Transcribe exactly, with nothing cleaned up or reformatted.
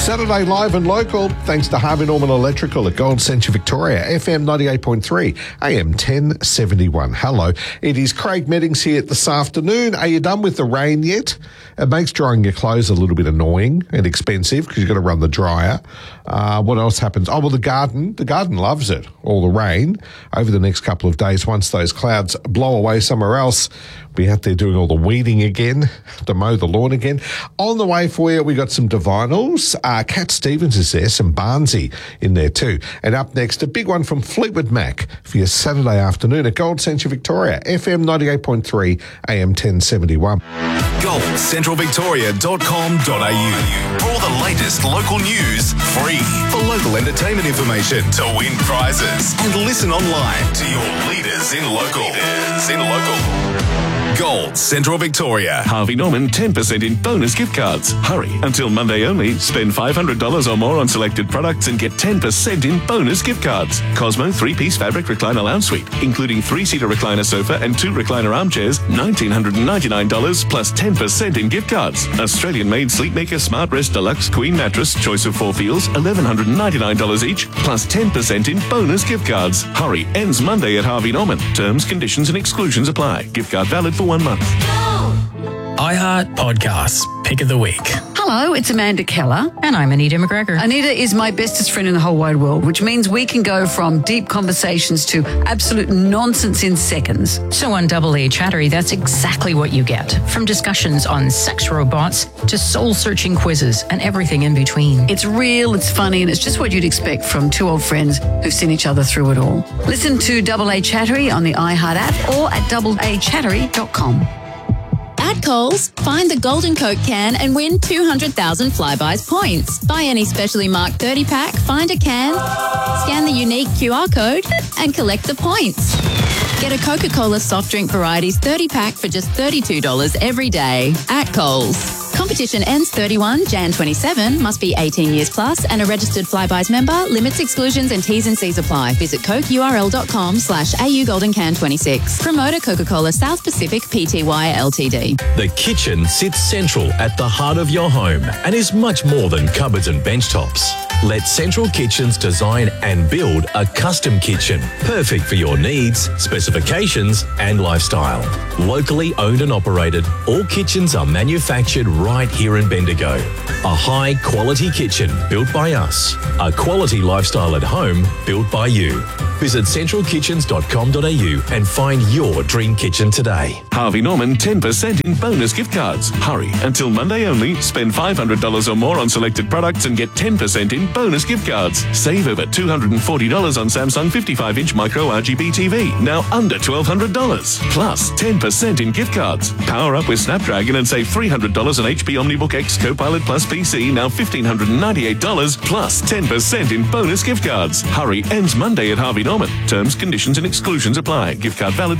Saturday live and local, thanks to Harvey Norman Electrical at Gold Centre Victoria, F M ninety-eight point three, A M ten seventy-one. Hello, it is Craig Meddings here this afternoon. Are you done with the rain yet? It makes drying your clothes a little bit annoying and expensive because you've got to run the dryer. Uh, what else happens? Oh, well, the garden. The garden loves it, all the rain. Over the next couple of days, once those clouds blow away somewhere else, we'll be out there doing all the weeding again, to mow the lawn again. On the way for you, we got some Divinals. Uh, Cat Stevens is there, some Barnsey in there too. And up next, a big one from Fleetwood Mac for your Saturday afternoon at Gold Centre Victoria, F M ninety-eight point three, A M ten seventy-one. gold central victoria dot com dot a u for all the latest local news, free for local entertainment information, to win prizes and listen online to your leaders in local. Leaders in local. Gold Central Victoria. Harvey Norman ten percent in bonus gift cards. Hurry, until Monday only. Spend five hundred dollars or more on selected products and get ten percent in bonus gift cards. Cosmo three-piece fabric recliner lounge suite, including three-seater recliner sofa and two recliner armchairs, one thousand nine hundred ninety-nine dollars plus ten percent in gift cards. Australian-made Sleepmaker Smart Rest Deluxe Queen Mattress, choice of four feels, one thousand one hundred ninety-nine dollars each, plus ten percent in bonus gift cards. Hurry, ends Monday at Harvey Norman. Terms, conditions and exclusions apply. Gift card valid for one month. iHeart Podcasts, Pick of the Week. Hello, it's Amanda Keller. And I'm Anita McGregor. Anita is my bestest friend in the whole wide world, which means we can go from deep conversations to absolute nonsense in seconds. So on Double A Chattery, that's exactly what you get. From discussions on sex robots to soul-searching quizzes and everything in between. It's real, it's funny, and it's just what you'd expect from two old friends who've seen each other through it all. Listen to Double A Chattery on the iHeart app or at double a chattery dot com. At Coles, find the Golden Coke can and win two hundred thousand Flybuys points. Buy any specially marked thirty pack, find a can, scan the unique Q R code, and collect the points. Get a Coca-Cola soft drink varieties thirty pack for just thirty-two dollars every day at Coles. Competition ends thirty-one January twenty-seven. Must be eighteen years plus and a registered Flybuys member. Limits, exclusions and T's and C's apply. Visit cokeurl.com slash AU Golden Can twenty-six. Promoter Coca-Cola South Pacific Pty Ltd. The kitchen sits central at the heart of your home and is much more than cupboards and bench tops. Let Central Kitchens design and build a custom kitchen, perfect for your needs, specifications and lifestyle. Locally owned and operated, all kitchens are manufactured right here in Bendigo. A high quality kitchen built by us. A quality lifestyle at home built by you. Visit central kitchens dot com dot a u and find your dream kitchen today. Harvey Norman ten percent in bonus gift cards. Hurry, until Monday only. Spend five hundred dollars or more on selected products and get ten percent in bonus gift cards. Save over two hundred forty dollars on Samsung fifty-five inch micro R G B T V, now under twelve hundred dollars. Plus ten percent in gift cards. Power up with Snapdragon and save three hundred dollars on H P OmniBook X Copilot Plus P C, now one thousand five hundred ninety-eight dollars, plus ten percent in bonus gift cards. Hurry, ends Monday at Harvey Norman. Terms, conditions and exclusions apply. Gift card valid